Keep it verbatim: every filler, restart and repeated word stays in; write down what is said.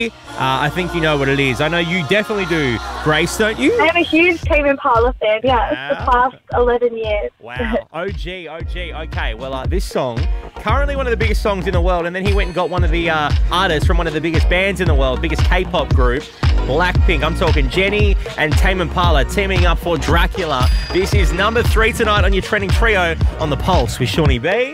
Uh, I think you know what it is. I know you definitely do. Grace, don't you? I am a huge Tame Impala fan, yeah, Wow. it's the past eleven years. Wow. O G, O G. Okay, well, uh, this song, currently one of the biggest songs in the world, and then he went and got one of the uh, artists from one of the biggest bands in the world, biggest K-pop group, Blackpink. I'm talking Jennie and Tame Impala teaming up for Dracula. This is number three tonight on your trending trio on The Pulse with Shawnee B.